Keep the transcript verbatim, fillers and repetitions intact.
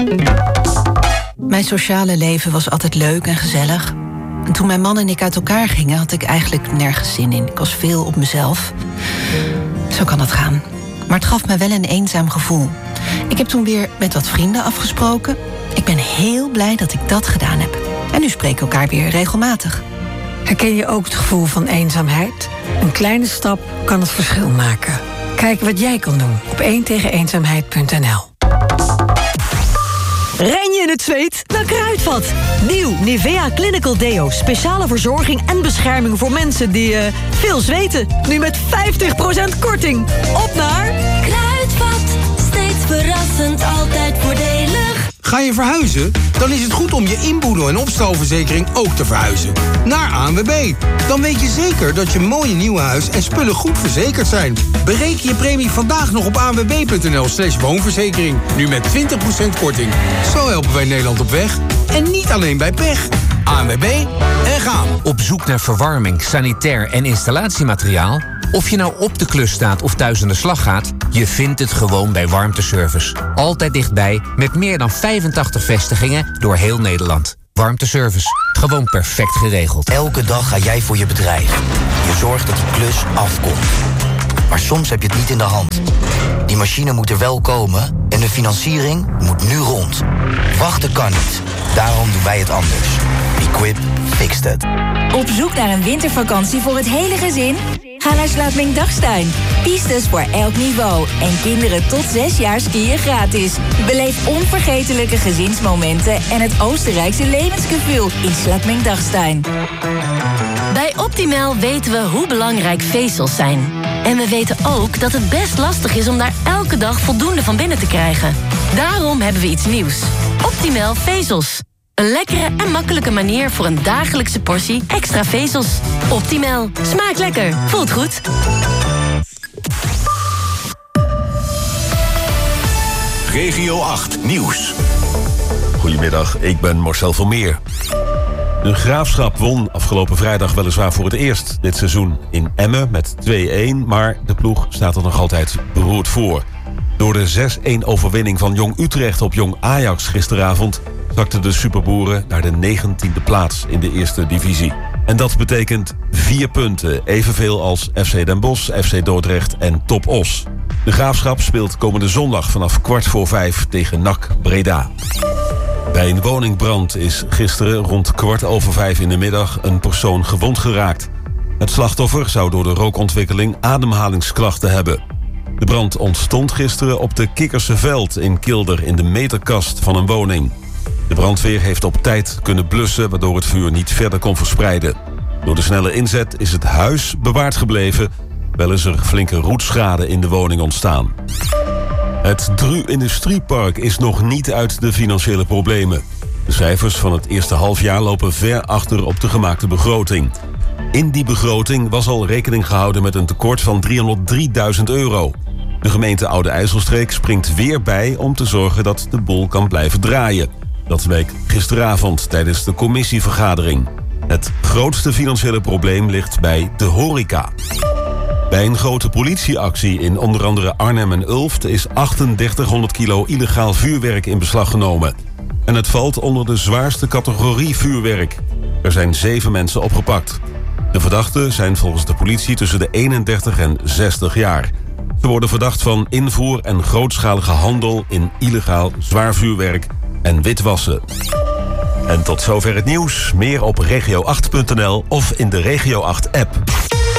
Mijn sociale leven was altijd leuk en gezellig. En toen mijn man en ik uit elkaar gingen, had ik eigenlijk nergens zin in. Ik was veel op mezelf. Zo kan het gaan. Maar het gaf me wel een eenzaam gevoel. Ik heb toen weer met wat vrienden afgesproken. Ik ben heel blij dat ik dat gedaan heb. En nu spreken we elkaar weer regelmatig. Herken je ook het gevoel van eenzaamheid? Een kleine stap kan het verschil maken. Kijk wat jij kan doen op één tegen eenzaamheid punt n l. Ren je in het zweet? Naar Kruidvat. Nieuw Nivea Clinical Deo. Speciale verzorging en bescherming voor mensen die uh, veel zweten. Nu met vijftig procent korting. Op naar Kruidvat. Steeds verrassend, altijd voordelig. Ga je verhuizen? Dan is het goed om je inboedel- en opstalverzekering ook te verhuizen. Naar A N W B. Dan weet je zeker dat je mooie nieuwe huis en spullen goed verzekerd zijn. Bereken je premie vandaag nog op a n w b punt n l slash woonverzekering. Nu met twintig procent korting. Zo helpen wij Nederland op weg. En niet alleen bij pech. A N W B en gaan. Op zoek naar verwarming, sanitair en installatiemateriaal? Of je nou op de klus staat of thuis aan de slag gaat, je vindt het gewoon bij Warmteservice. Altijd dichtbij, met meer dan vijfentachtig vestigingen door heel Nederland. Warmteservice, gewoon perfect geregeld. Elke dag ga jij voor je bedrijf. Je zorgt dat die klus afkomt. Maar soms heb je het niet in de hand. Die machine moet er wel komen en de financiering moet nu rond. Wachten kan niet. Daarom doen wij het anders. Equip fixed it. Op zoek naar een wintervakantie voor het hele gezin? Ga naar Slaapming Dagstuin. Pistes voor elk niveau. En kinderen tot zes jaar skiën gratis. Beleef onvergetelijke gezinsmomenten en het Oostenrijkse levensgevoel in Slaapming Dagstuin. Bij Optimal weten we hoe belangrijk vezels zijn. En we weten ook dat het best lastig is om daar elke dag voldoende van binnen te krijgen. Daarom hebben we iets nieuws. Optimal vezels. Een lekkere en makkelijke manier voor een dagelijkse portie extra vezels. Optimal. Smaakt lekker. Voelt goed. Regio acht Nieuws. Goedemiddag, ik ben Marcel van Meer. De Graafschap won afgelopen vrijdag weliswaar voor het eerst dit seizoen in Emmen met twee-een... maar de ploeg staat er nog altijd beroerd voor. Door de zes-een overwinning van Jong Utrecht op Jong Ajax gisteravond zakten de Superboeren naar de negentiende plaats in de eerste divisie. En dat betekent vier punten, evenveel als F C Den Bosch, F C Dordrecht en Top Os. De Graafschap speelt komende zondag vanaf kwart voor vijf tegen N A C Breda. Bij een woningbrand is gisteren rond kwart over vijf in de middag een persoon gewond geraakt. Het slachtoffer zou door de rookontwikkeling ademhalingsklachten hebben. De brand ontstond gisteren op de Kikkerseveld in Kilder in de meterkast van een woning. De brandweer heeft op tijd kunnen blussen, waardoor het vuur niet verder kon verspreiden. Door de snelle inzet is het huis bewaard gebleven, wel is er flinke roetschade in de woning ontstaan. Het Dru Industriepark is nog niet uit de financiële problemen. De cijfers van het eerste halfjaar lopen ver achter op de gemaakte begroting. In die begroting was al rekening gehouden met een tekort van driehonderddrieduizend euro. De gemeente Oude IJsselstreek springt weer bij om te zorgen dat de boel kan blijven draaien. Dat bleek gisteravond tijdens de commissievergadering. Het grootste financiële probleem ligt bij de horeca. Bij een grote politieactie in onder andere Arnhem en Ulft is drieënachtendertighonderd kilo illegaal vuurwerk in beslag genomen. En het valt onder de zwaarste categorie vuurwerk. Er zijn zeven mensen opgepakt. De verdachten zijn volgens de politie tussen de eenendertig en zestig jaar. Ze worden verdacht van invoer en grootschalige handel in illegaal zwaar vuurwerk en witwassen. En tot zover het nieuws. Meer op regio acht punt n l of in de Regio acht app.